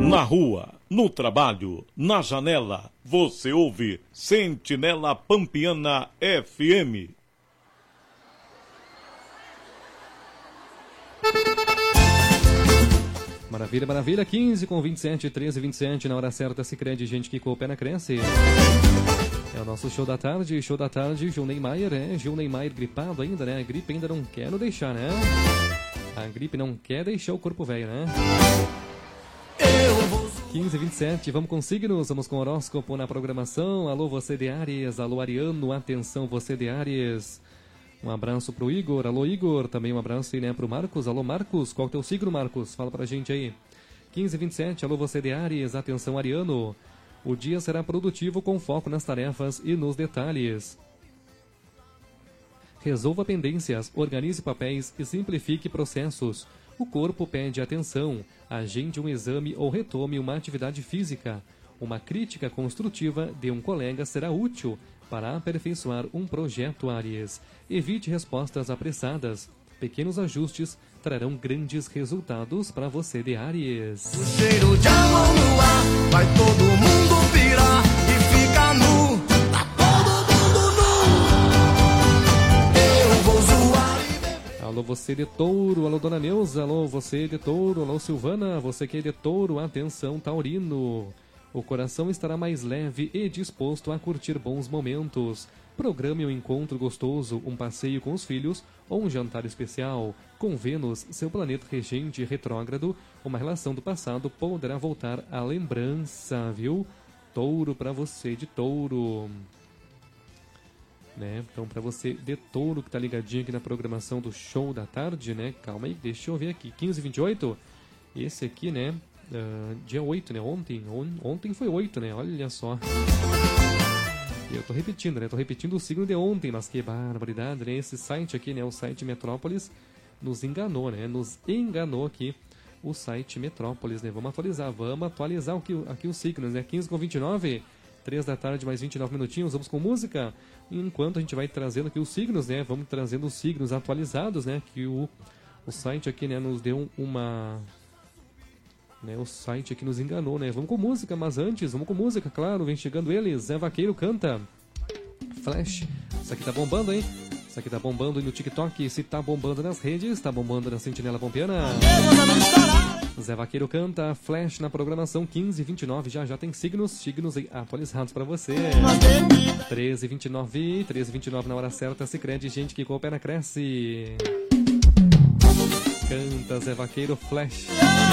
Na rua, no trabalho, na janela, você ouve Sentinela Pampiana FM. Maravilha, maravilha. 15:27, 13:27, na hora certa, Sicredi, gente que coopera, cresce. É o nosso show da tarde, Gil Neymar, Gil Neymar gripado ainda, né? A gripe ainda não quer nos deixar, né? A gripe não quer deixar o corpo velho, né? 15:27, vamos com signos, vamos com horóscopo na programação. Alô, você de Áries, alô, Ariano, atenção, você de Áries. Um abraço pro Igor, alô, Igor, também um abraço aí, né, pro Marcos. Alô, Marcos, qual é o teu signo, Marcos? Fala pra gente aí. 15:27, alô, você de Áries, atenção, Ariano. O dia será produtivo com foco nas tarefas e nos detalhes. Resolva pendências, organize papéis e simplifique processos. O corpo pede atenção. Agende um exame ou retome uma atividade física. Uma crítica construtiva de um colega será útil para aperfeiçoar um projeto, Áries. Evite respostas apressadas. Pequenos ajustes trarão grandes resultados para você de Áries. O cheiro de amor no ar, vai todo mundo pirar e fica nu. Tá todo mundo nu. Eu vou zoar e beber. Alô, você de Touro, alô, Dona Neuza, alô, você de Touro, alô, Silvana, você que é de Touro, atenção, Taurino. O coração estará mais leve e disposto a curtir bons momentos. Programe um encontro gostoso, um passeio com os filhos ou um jantar especial. Com Vênus, seu planeta regente retrógrado, uma relação do passado poderá voltar à lembrança, viu? Touro pra você de Touro. Né? Então, pra você de Touro que tá ligadinho aqui na programação do show da tarde, né? Calma aí, deixa eu ver aqui. 15:28. Esse aqui, né? Dia 8, né? Ontem foi 8, né? Olha só. Eu tô repetindo, né? Tô repetindo o signo de ontem, mas que barbaridade, né? Esse site aqui, né? O site Metrópolis nos enganou, né? Nos enganou aqui o site Metrópolis, né? Vamos atualizar aqui os signos, né? 15:29, 3 da tarde, mais 29 minutinhos, vamos com música. Enquanto a gente vai trazendo aqui os signos, né? Vamos trazendo os signos atualizados, né? Que o site aqui, né? Nos deu uma... Né, o site aqui nos enganou, né? Vamos com música, mas antes, vamos com música, claro. Vem chegando ele, Zé Vaqueiro canta Flash. Isso aqui tá bombando, hein? Isso aqui tá bombando no TikTok. Se tá bombando nas redes, tá bombando na Sentinela Pampiana. Zé Vaqueiro canta Flash na programação 15:29. Já tem signos aí atualizados pra você. 13:29 na hora certa. Sicredi, gente que coopera, cresce. Canta Zé Vaqueiro Flash.